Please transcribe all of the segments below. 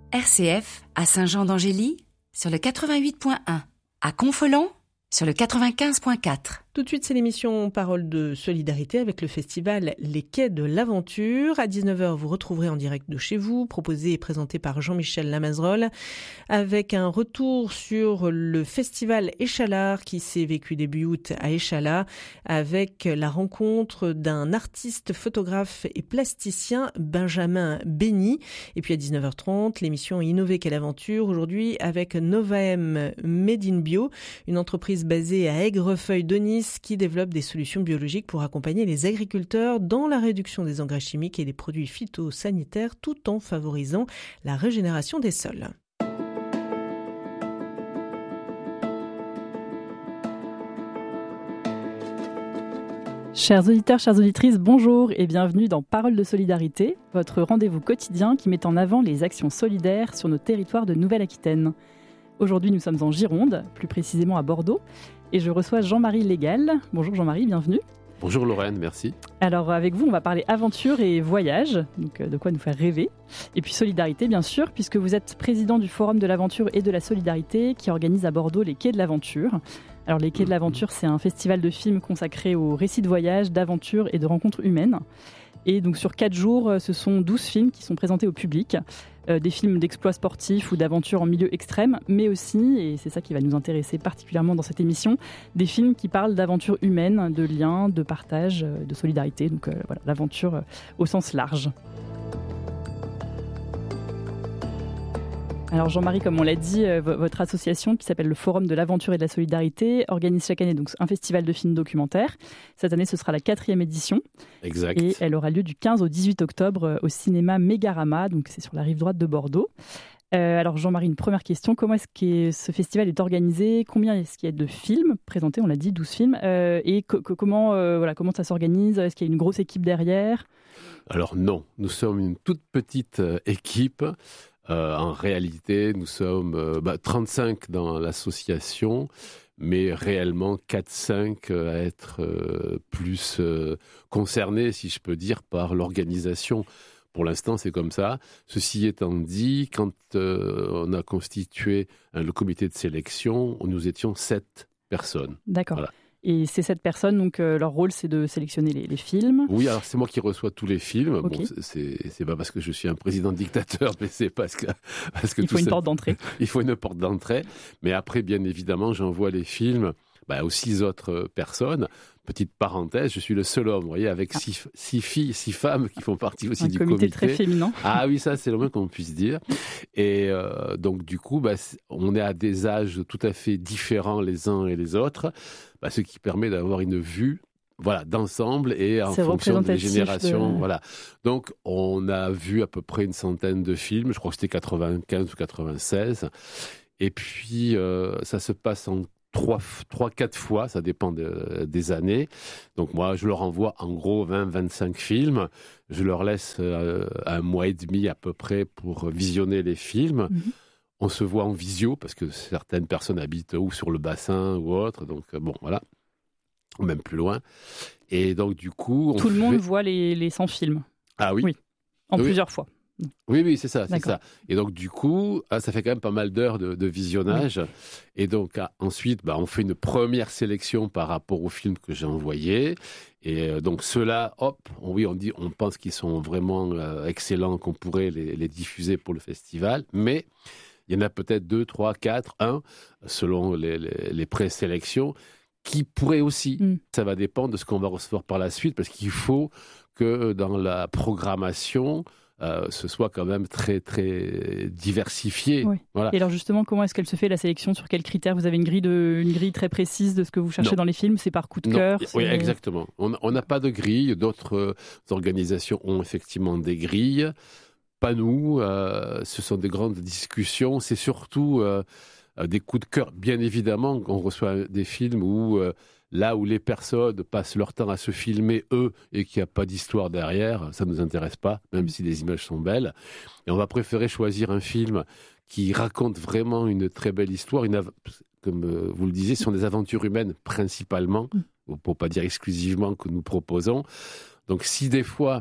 RCF à Saint-Jean-d'Angély sur le 88.1, à Confolens sur le 95.4. Tout de suite, c'est l'émission Parole de solidarité avec le festival Les Quais de l'Aventure. À 19h, vous retrouverez en direct de chez vous, proposé et présenté par Jean-Michel Lamazerolle, avec un retour sur le festival Échalard qui s'est vécu début août à Échalas, avec la rencontre d'un artiste, photographe et plasticien, Benjamin Bény. Et puis à 19h30, l'émission Innover Quelle Aventure, aujourd'hui avec Novaem Made in Bio, une entreprise basée à Aigrefeuille-Denis qui développe des solutions biologiques pour accompagner les agriculteurs dans la réduction des engrais chimiques et des produits phytosanitaires tout en favorisant la régénération des sols. Chers auditeurs, chères auditrices, bonjour et bienvenue dans Parole de solidarité, votre rendez-vous quotidien qui met en avant les actions solidaires sur nos territoires de Nouvelle-Aquitaine. Aujourd'hui, nous sommes en Gironde, plus précisément à Bordeaux, et je reçois Jean-Marie Légal. Bonjour Jean-Marie, bienvenue. Bonjour Lorraine, merci. Alors avec vous, on va parler aventure et voyage, donc de quoi nous faire rêver. Et puis solidarité bien sûr, puisque vous êtes président du Forum de l'aventure et de la solidarité qui organise à Bordeaux les Quais de l'aventure. Alors les Quais de l'aventure, c'est un festival de films consacré aux récits de voyage, d'aventure et de rencontres humaines. Et donc sur 4 jours, ce sont 12 films qui sont présentés au public. Des films d'exploits sportifs ou d'aventures en milieu extrême, mais aussi, et c'est ça qui va nous intéresser particulièrement dans cette émission, des films qui parlent d'aventures humaines, de liens, de partage, de solidarité, donc voilà, l'aventure au sens large. Alors Jean-Marie, comme on l'a dit, votre association qui s'appelle le Forum de l'aventure et de la solidarité organise chaque année donc un festival de films documentaires. Cette année, ce sera la 4e édition. Exact. Et elle aura lieu du 15 au 18 octobre au cinéma Mégarama, donc c'est sur la rive droite de Bordeaux. Alors Jean-Marie, une première question, comment est-ce que ce festival est organisé ? Combien est-ce qu'il y a de films présentés ? On l'a dit, 12 films. Et comment ça s'organise ? Est-ce qu'il y a une grosse équipe derrière ? Alors non, nous sommes une toute petite équipe. En réalité, nous sommes 35 dans l'association, mais réellement 4-5 à être plus concernés, si je peux dire, par l'organisation. Pour l'instant, c'est comme ça. Ceci étant dit, quand on a constitué le comité de sélection, nous étions 7 personnes. D'accord. Voilà. Et ces 7 personnes, donc leur rôle, c'est de sélectionner les films. Oui, alors c'est moi qui reçois tous les films. Okay. Bon, c'est pas parce que je suis un président dictateur, mais c'est parce que il faut une porte d'entrée. Il faut une porte d'entrée. Mais après, bien évidemment, j'envoie les films aux 6 autres personnes. Petite parenthèse, je suis le seul homme, vous voyez, avec 6 filles, 6 femmes qui font partie aussi du comité. Un comité très féminin. Ah oui, ça, c'est le moins qu'on puisse dire. Et donc, du coup, on est à des âges tout à fait différents les uns et les autres, ce qui permet d'avoir une vue d'ensemble et en fonction des générations. Voilà. Donc, on a vu à peu près une centaine de films, je crois que c'était 95 ou 96. Et puis, ça se passe en 3-4 fois, ça dépend des années. Donc moi, je leur envoie en gros 20-25 films. Je leur laisse 1 mois et demi à peu près pour visionner les films. Mm-hmm. On se voit en visio parce que certaines personnes habitent ou sur le bassin ou autre. Donc voilà, même plus loin. Et donc du coup... Tout le monde voit les 100 films. Ah oui. En plusieurs fois. Oui, c'est ça. Et donc, du coup, ça fait quand même pas mal d'heures de visionnage. Oui. Et donc, ensuite, on fait une première sélection par rapport aux films que j'ai envoyés. Et donc, ceux-là, on pense qu'ils sont vraiment excellents, qu'on pourrait les diffuser pour le festival. Mais il y en a peut-être 2, 3, 4, 1, selon les présélections, qui pourraient aussi. Ça va dépendre de ce qu'on va recevoir par la suite, parce qu'il faut que dans la programmation... ce soit quand même très, très diversifié. Oui. Voilà. Et alors justement, comment est-ce qu'elle se fait la sélection ? Sur quels critères ? Vous avez une grille très précise de ce que vous cherchez dans les films ? C'est par coup de cœur ? Oui, exactement. On n'a pas de grille. D'autres organisations ont effectivement des grilles. Pas nous. Ce sont des grandes discussions. C'est surtout des coups de cœur. Bien évidemment, on reçoit des films où... là où les personnes passent leur temps à se filmer, eux, et qu'il n'y a pas d'histoire derrière, ça ne nous intéresse pas, même si les images sont belles. Et on va préférer choisir un film qui raconte vraiment une très belle histoire. Comme vous le disiez, ce sont des aventures humaines principalement, pour ne pas dire exclusivement, que nous proposons. Donc si des fois,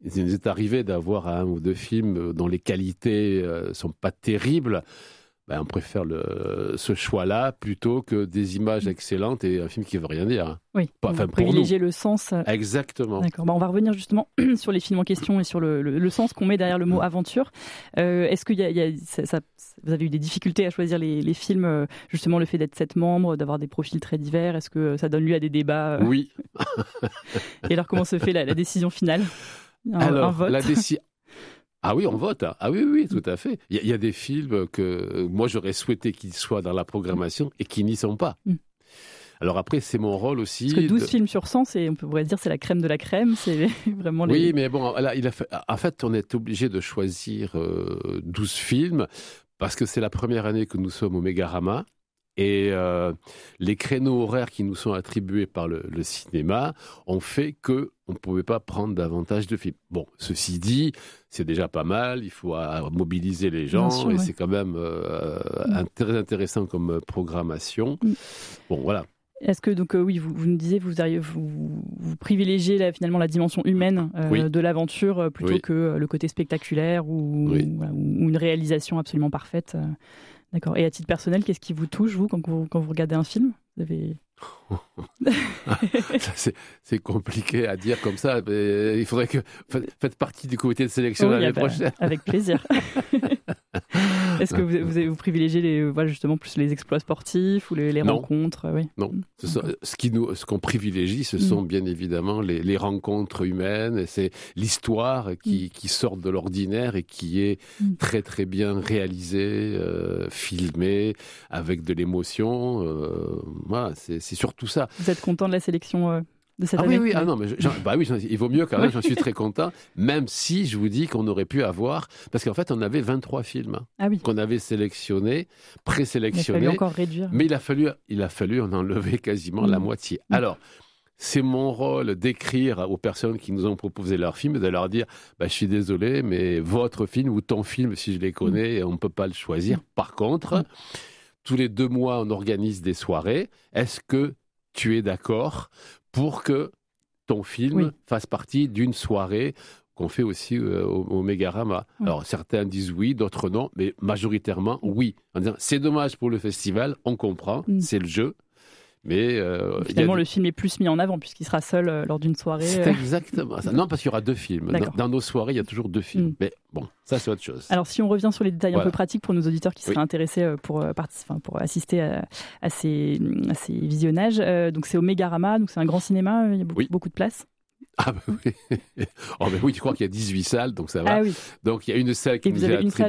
il nous est arrivé d'avoir 1 ou 2 films dont les qualités sont pas terribles. On préfère ce choix-là plutôt que des images excellentes et un film qui veut rien dire. Oui, privilégier le sens. Exactement. D'accord. On va revenir justement sur les films en question et sur le sens qu'on met derrière le mot aventure. Est-ce qu'il vous avez eu des difficultés à choisir les films, justement le fait d'être 7 membres, d'avoir des profils très divers, est-ce que ça donne lieu à des débats Oui. Et alors comment se fait la décision finale? Un vote. La décision. Ah oui, on vote. Ah oui, tout à fait. Il y a des films que moi j'aurais souhaité qu'ils soient dans la programmation et qui n'y sont pas. Alors après, c'est mon rôle aussi. Parce que 12 films sur 100, on pourrait dire c'est la crème de la crème. C'est vraiment les... Oui, mais bon, là, en fait, on est obligé de choisir 12 films parce que c'est la première année que nous sommes au Mégarama. Et les créneaux horaires qui nous sont attribués par le cinéma ont fait qu'on ne pouvait pas prendre davantage de films. Bon, ceci dit, c'est déjà pas mal, il faut mobiliser les gens, sûr, et ouais. c'est quand même très intéressant comme programmation. Bon, voilà. Est-ce que, donc, oui, vous nous disiez, vous privilégiez finalement la dimension humaine de l'aventure plutôt que le côté spectaculaire ou une réalisation absolument parfaite D'accord. Et à titre personnel, qu'est-ce qui vous touche, vous, quand vous regardez un film? Vous avez... c'est compliqué à dire comme ça. Mais il faudrait que faites partie du comité de sélection l'année prochaine. Avec plaisir. Est-ce que vous privilégiez justement plus les exploits sportifs ou les rencontres? Oui. Non. Ce qu'on privilégie, ce sont bien évidemment les rencontres humaines. Et c'est l'histoire qui sort de l'ordinaire et qui est très très bien réalisée, filmée, avec de l'émotion. Voilà, c'est surtout ça. Vous êtes content de la sélection de cette année? Oui. Ah non, mais il vaut mieux quand même. J'en suis très content. Même si je vous dis qu'on aurait pu avoir, parce qu'en fait, on avait 23 films qu'on avait sélectionnés, présélectionnés. Il a fallu encore réduire. Mais il a fallu en enlever quasiment la moitié. Alors, c'est mon rôle d'écrire aux personnes qui nous ont proposé leur film et de leur dire je suis désolé, mais votre film ou ton film, si je les connais, on ne peut pas le choisir. Par contre, tous les 2 mois, on organise des soirées. Est-ce que tu es d'accord pour que ton film fasse partie d'une soirée qu'on fait aussi au Mégarama? Alors, certains disent oui, d'autres non, mais majoritairement, oui. En disant, c'est dommage pour le festival, on comprend, c'est le jeu. Mais finalement, le film est plus mis en avant puisqu'il sera seul lors d'une soirée. C'est exactement ça. Non, parce qu'il y aura 2 films. Dans nos soirées, il y a toujours 2 films. Mais bon, ça, c'est autre chose. Alors, si on revient sur les détails un peu pratiques pour nos auditeurs qui seraient intéressés pour assister à ces visionnages, donc c'est au Mégarama, donc c'est un grand cinéma, il y a beaucoup de place. Ah ben oui. Oui, tu crois qu'il y a 18 salles, donc ça va. Ah oui. Donc il y a une salle qui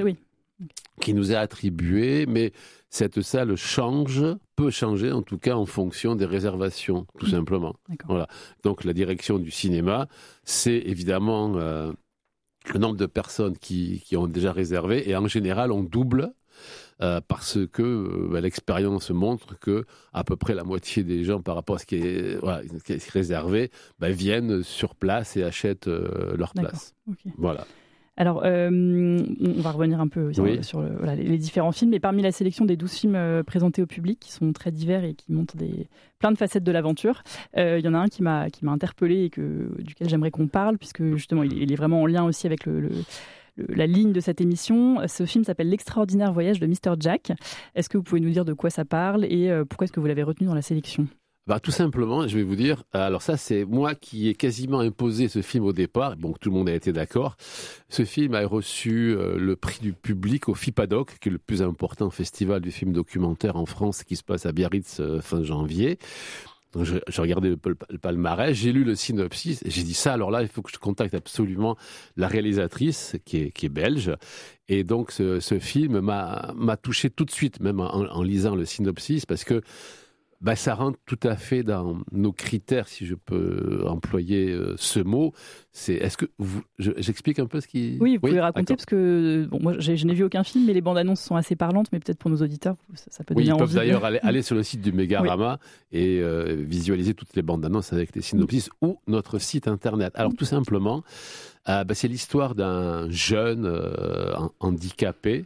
nous est attribuée, mais cette salle peut changer en tout cas en fonction des réservations, tout simplement. Voilà. Donc la direction du cinéma, c'est évidemment le nombre de personnes qui ont déjà réservé, et en général on double parce que l'expérience montre que à peu près la moitié des gens par rapport à ce qui est réservé viennent sur place et achètent leur place. Okay. Voilà. Alors, on va revenir un peu sur les différents films. Et parmi la sélection des 12 films présentés au public, qui sont très divers et qui montrent plein de facettes de l'aventure, il y en a un qui m'a interpellée et duquel j'aimerais qu'on parle, puisque justement, il est vraiment en lien aussi avec la ligne de cette émission. Ce film s'appelle L'extraordinaire voyage de Mr. Jack. Est-ce que vous pouvez nous dire de quoi ça parle et pourquoi est-ce que vous l'avez retenu dans la sélection ? Tout simplement, je vais vous dire, alors ça c'est moi qui ai quasiment imposé ce film au départ, bon tout le monde a été d'accord. Ce film a reçu le prix du public au FIPADOC, qui est le plus important festival du film documentaire en France, qui se passe à Biarritz fin janvier. Donc j'ai regardé le palmarès, j'ai lu le synopsis, et j'ai dit ça, alors là il faut que je contacte absolument la réalisatrice qui est belge. Et donc ce film m'a touché tout de suite, même en lisant le synopsis, parce que ça rentre tout à fait dans nos critères, si je peux employer ce mot. Est-ce que j'explique un peu ce qui... Oui, vous pouvez raconter, parce que moi, je n'ai vu aucun film, mais les bandes annonces sont assez parlantes, mais peut-être pour nos auditeurs, ça peut donner envie. Ils peuvent d'ailleurs aller sur le site du Mégarama et visualiser toutes les bandes annonces avec les synopsis ou notre site internet. Alors tout simplement, c'est l'histoire d'un jeune handicapé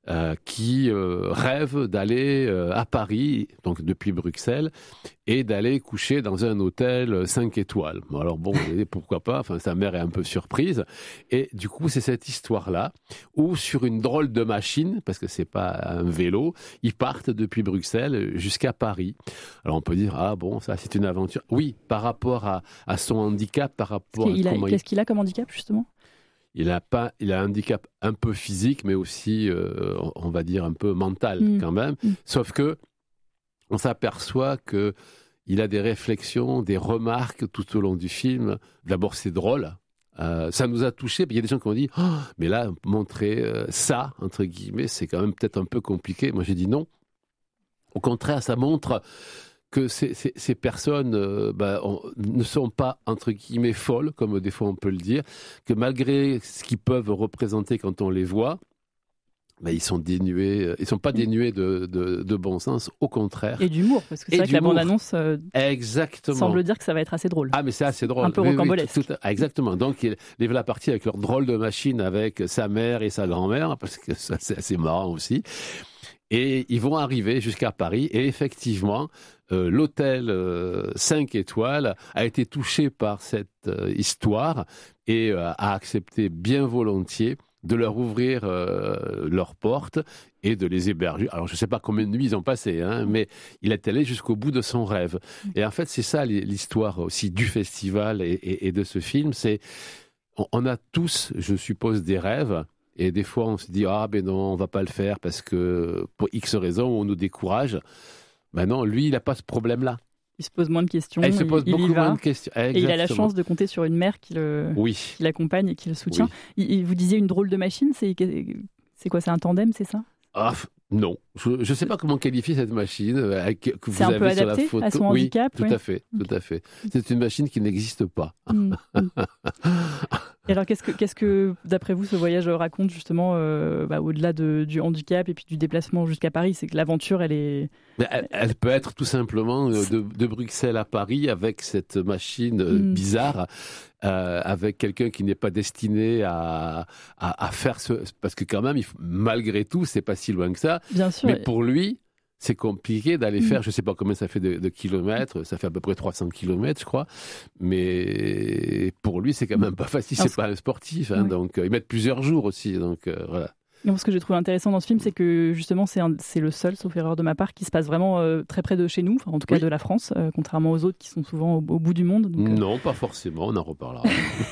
qui rêve d'aller à Paris, donc depuis Bruxelles, et d'aller coucher dans un hôtel 5 étoiles. Alors bon, pourquoi pas, enfin, sa mère est un peu surprise. Et du coup, c'est cette histoire-là, où sur une drôle de machine, parce que c'est pas un vélo, ils partent depuis Bruxelles jusqu'à Paris. Alors on peut dire, ah bon, ça c'est une aventure. Oui, par rapport à son handicap, par rapport à comment Qu'est-ce qu'il a comme handicap, justement ? Il a un handicap un peu physique, mais aussi, on va dire, un peu mental quand même. Sauf que on s'aperçoit que il a des réflexions, des remarques tout au long du film. D'abord, c'est drôle. Ça nous a touchés. Il y a des gens qui ont dit « mais là, montrer ça, entre guillemets, c'est quand même peut-être un peu compliqué. » Moi, j'ai dit non. Au contraire, ça montre que ces personnes ne sont pas, entre guillemets, folles, comme des fois on peut le dire, que malgré ce qu'ils peuvent représenter quand on les voit, ils sont pas dénués de bon sens, au contraire. Et d'humour, parce que c'est vrai que la bande-annonce semble dire que ça va être assez drôle. Ah, mais c'est assez drôle. Un peu rocambolesque. Exactement. Donc, ils lèvent la partie avec leur drôle de machine avec sa mère et sa grand-mère, parce que ça, c'est assez marrant aussi. Et ils vont arriver jusqu'à Paris. Et effectivement, l'hôtel 5 étoiles a été touché par cette histoire et a accepté bien volontiers de leur ouvrir leurs portes et de les héberger. Alors, je ne sais pas combien de nuits ils ont passé, mais il est allé jusqu'au bout de son rêve. Et en fait, c'est ça l'histoire aussi du festival et de ce film. C'est, on a tous, je suppose, des rêves. Et des fois, on se dit « Ah, ben non, on ne va pas le faire parce que pour X raisons, on nous décourage. » Ben non, lui, il n'a pas ce problème-là. Il se pose moins de questions. Il se pose beaucoup moins de questions. Et il a la chance de compter sur une mère qui l'accompagne et qui le soutient. Oui. Vous disiez une drôle de machine, c'est quoi? C'est un tandem, c'est ça? Non, je ne sais pas comment qualifier cette machine que vous avez sur la photo. C'est un peu adapté à son handicap. Tout à fait. C'est une machine qui n'existe pas. Et alors, qu'est-ce que, d'après vous, ce voyage raconte justement au-delà du handicap et puis du déplacement jusqu'à Paris? C'est que l'aventure, elle peut être tout simplement de Bruxelles à Paris avec cette machine bizarre, avec quelqu'un qui n'est pas destiné à faire parce que quand même, malgré tout, c'est pas si loin que ça. Bien sûr. Mais pour lui, c'est compliqué d'aller faire, je ne sais pas combien ça fait de kilomètres, ça fait à peu près 300 kilomètres, je crois, mais pour lui, c'est quand même pas facile, c'est pas un sportif, donc ils mettent plusieurs jours aussi, donc voilà. Non, ce que j'ai trouvé intéressant dans ce film, c'est que justement, c'est le seul, sauf erreur de ma part, qui se passe vraiment très près de chez nous, en tout cas de la France, contrairement aux autres qui sont souvent au bout du monde. Donc, non, pas forcément, on en reparlera.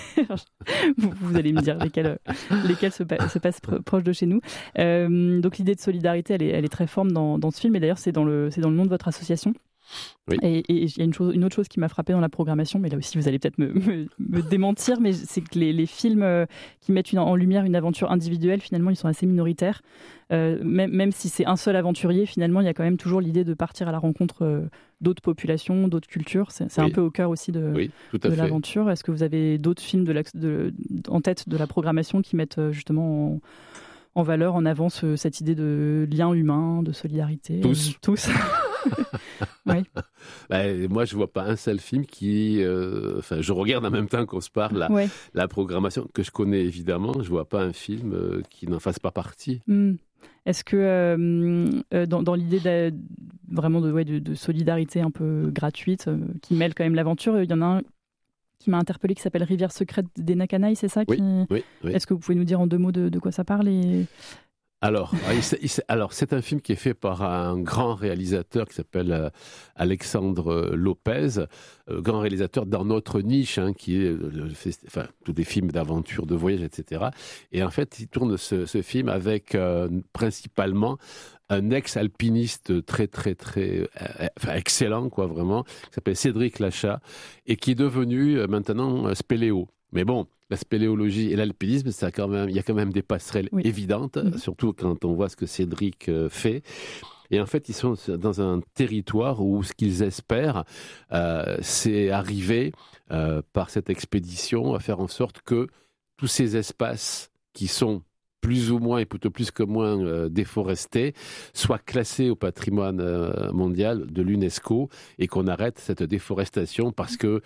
vous allez me dire lesquels se passent proches de chez nous. Donc l'idée de solidarité, elle est très forte dans ce film, et d'ailleurs c'est dans le nom de votre association. Oui. Et il y a une autre chose qui m'a frappée dans la programmation, mais là aussi vous allez peut-être me démentir, mais c'est que les films qui mettent en lumière une aventure individuelle, finalement, ils sont assez minoritaires. Même si c'est un seul aventurier, finalement, il y a quand même toujours l'idée de partir à la rencontre d'autres populations, d'autres cultures. C'est un peu au cœur aussi de l'aventure. Est-ce que vous avez d'autres films en tête de la programmation qui mettent justement en valeur, en avant cette idée de lien humain, de solidarité? Tous. Oui. Moi, je vois pas un seul film qui... je regarde en même temps qu'on se parle la programmation, que je connais évidemment. Je vois pas un film qui n'en fasse pas partie. Est-ce que dans l'idée vraiment de solidarité un peu gratuite, qui mêle quand même l'aventure, il y en a un qui m'a interpellée qui s'appelle Rivière secrète des Nakanaï, c'est ça? Oui. Est-ce que vous pouvez nous dire en 2 mots de quoi ça parle Alors, c'est un film qui est fait par un grand réalisateur qui s'appelle Alexandre Lopez, grand réalisateur dans notre niche, qui est tous des films d'aventure, de voyage, etc. Et en fait, il tourne ce film avec principalement un ex-alpiniste très, très, très excellent, quoi, vraiment, qui s'appelle Cédric Lachat, et qui est devenu maintenant spéléo. Mais bon, la spéléologie et l'alpinisme, il y a quand même des passerelles évidentes, surtout quand on voit ce que Cédric fait. Et en fait, ils sont dans un territoire où ce qu'ils espèrent, c'est arriver par cette expédition à faire en sorte que tous ces espaces qui sont plus ou moins, et plutôt plus que moins déforestés, soient classés au patrimoine mondial de l'UNESCO et qu'on arrête cette déforestation parce que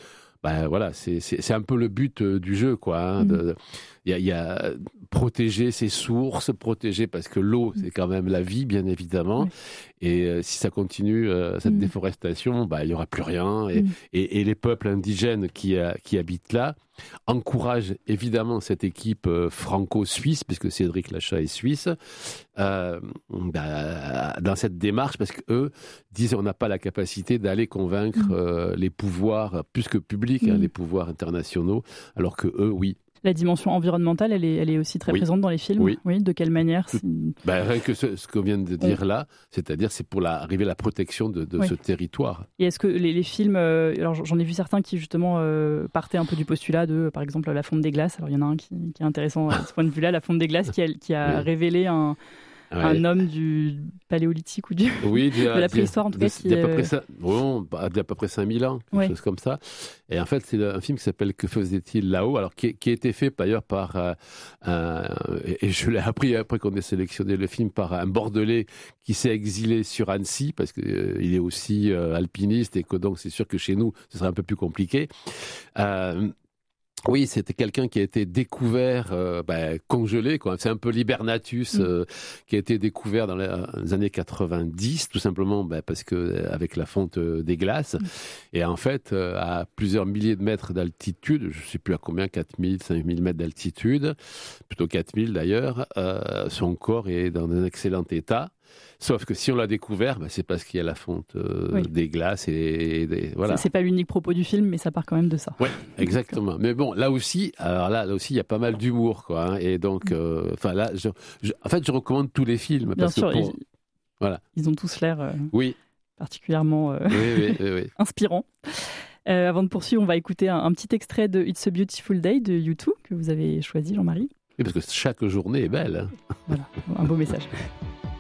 voilà, c'est un peu le but du jeu, quoi. Hein, il y a protéger ses sources, protéger parce que l'eau, c'est quand même la vie, bien évidemment. Et si ça continue, cette déforestation, il n'y aura plus rien. Et les peuples indigènes qui habitent là encouragent évidemment cette équipe franco-suisse, puisque Cédric Lachat est suisse, dans cette démarche, parce qu'eux disent on n'a pas la capacité d'aller convaincre les pouvoirs, plus que publics, les pouvoirs internationaux, alors que eux, oui. La dimension environnementale, elle est aussi très présente dans les films. Oui. De quelle manière Rien que ce qu'on vient de dire là, c'est-à-dire c'est pour arriver à la protection de ce territoire. Et est-ce que les films, alors j'en ai vu certains qui justement partaient un peu du postulat de, par exemple, la fonte des glaces. Alors il y en a un qui est intéressant à ce point de vue-là, la fonte des glaces qui a révélé un homme du paléolithique ou de la préhistoire en tout cas. Il y a à peu près 5000 ans, quelque chose comme ça. Et en fait, c'est un film qui s'appelle Que faisait-il là-haut, alors qui a été fait d'ailleurs par et je l'ai appris après qu'on ait sélectionné le film, par un Bordelais qui s'est exilé sur Annecy parce qu'il est aussi alpiniste et que donc c'est sûr que chez nous, ce serait un peu plus compliqué. Oui, c'était quelqu'un qui a été découvert, congelé, quoi. C'est un peu l'hibernatus qui a été découvert dans les années 90, tout simplement parce que avec la fonte des glaces. Et en fait, à plusieurs milliers de mètres d'altitude, je ne sais plus à combien, 4000, 5000 mètres d'altitude, plutôt 4000 d'ailleurs, son corps est dans un excellent état. Sauf que si on l'a découvert, c'est parce qu'il y a la fonte des glaces voilà. C'est pas l'unique propos du film, mais ça part quand même de ça. Oui, exactement. Mais bon, là aussi, il y a pas mal d'humour, quoi. Hein, et donc, je recommande tous les films. Bien parce sûr, que ils ont tous l'air particulièrement oui. inspirants. Avant de poursuivre, on va écouter un petit extrait de It's a Beautiful Day de U2 que vous avez choisi, Jean-Marie. Oui, parce que chaque journée est belle. Voilà, un beau message.